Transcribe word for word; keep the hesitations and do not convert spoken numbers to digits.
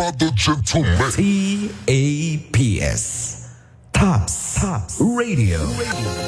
other gentlemen. T A P S Tops Tops Radio